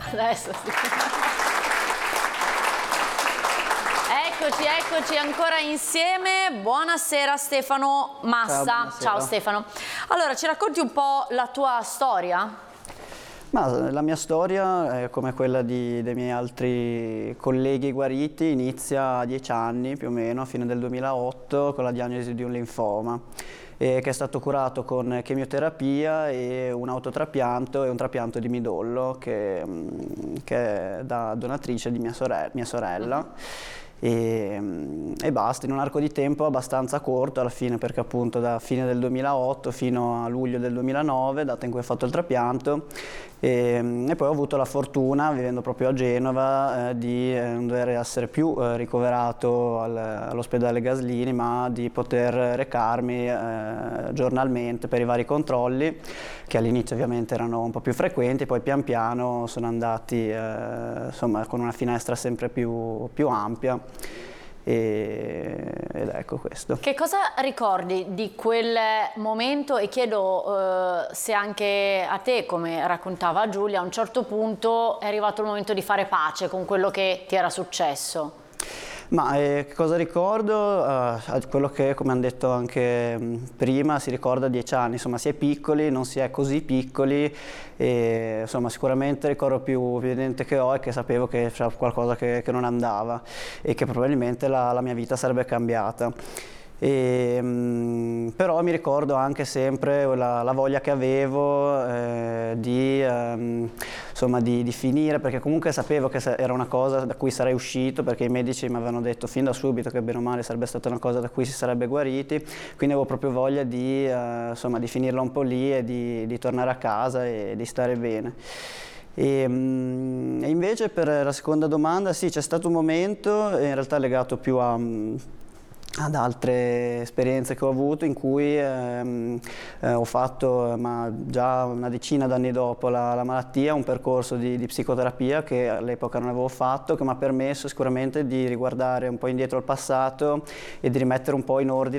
Adesso sì. Eccoci ancora insieme. Buonasera Stefano Massa. Ciao Stefano. Allora, ci racconti un po' la tua storia? Ma la mia storia, come quella dei miei altri colleghi guariti, inizia a 10 anni più o meno, a fine del 2008, con la diagnosi di un linfoma, che è stato curato con chemioterapia e un autotrapianto e un trapianto di midollo che è da donatrice di mia sorella. E basta, in un arco di tempo abbastanza corto alla fine, perché appunto da fine del 2008 fino a luglio del 2009, data in cui ho fatto il trapianto, e poi ho avuto la fortuna, vivendo proprio a Genova, di non dover essere più ricoverato all'ospedale Gaslini, ma di poter recarmi giornalmente per i vari controlli, che all'inizio ovviamente erano un po' più frequenti, poi pian piano sono andati insomma, con una finestra sempre più ampia. Ed ecco questo. Che cosa ricordi di quel momento, e chiedo se anche a te, come raccontava Giulia, a un certo punto è arrivato il momento di fare pace con quello che ti era successo? Ma cosa ricordo? Quello che, come hanno detto anche prima, si ricorda a 10 anni, insomma si è piccoli, non si è così piccoli, e insomma sicuramente il ricordo più evidente che ho è che sapevo che c'era qualcosa che non andava e che probabilmente la mia vita sarebbe cambiata. Però mi ricordo anche sempre la voglia che avevo insomma, di finire, perché comunque sapevo che era una cosa da cui sarei uscito, perché i medici mi avevano detto fin da subito che bene o male sarebbe stata una cosa da cui si sarebbe guariti, quindi avevo proprio voglia insomma, di finirla un po' lì e di tornare a casa e di stare bene. E invece per la seconda domanda, sì, c'è stato un momento, in realtà legato più ad altre esperienze che ho avuto, in cui ho fatto, ma già una decina d'anni dopo la malattia, un percorso di psicoterapia che all'epoca non avevo fatto, che mi ha permesso sicuramente di riguardare un po' indietro al passato e di rimettere un po' in ordine